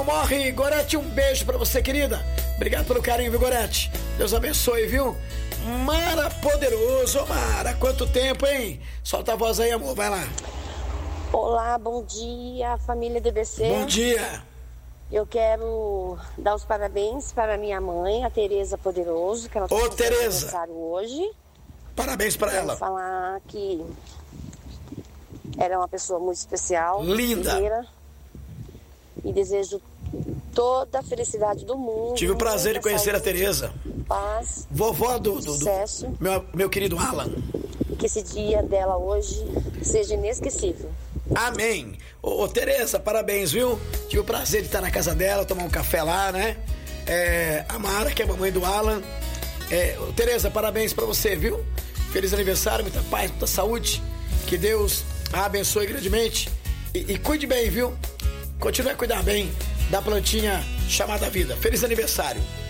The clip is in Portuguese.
morre. Gorete, um beijo pra você, querida. Obrigado pelo carinho, viu, Gorete? Deus abençoe, viu? Mara Poderoso. Ô, Mara, quanto tempo, hein? Solta a voz aí, amor, vai lá. Olá, bom dia, família DBC. Bom dia. Eu quero dar os parabéns para minha mãe, a Tereza Poderoso, que ela Ô, Tereza, aniversário hoje. Parabéns para ela. Quero falar que ela é uma pessoa muito especial. Linda. Guerreira, e desejo toda a felicidade do mundo. Tive o prazer de conhecer a Tereza. Paz. Vovó do sucesso. Meu querido Alan. Que esse dia dela hoje seja inesquecível. Amém. Ô, Tereza, parabéns, viu? Tive o prazer de estar na casa dela, tomar um café lá, né? A Mara, que é a mamãe do Alan. Tereza, parabéns pra você, viu? Feliz aniversário, muita paz, muita saúde. Que Deus a abençoe grandemente. E cuide bem, viu? Continue a cuidar bem da plantinha chamada vida. Feliz aniversário.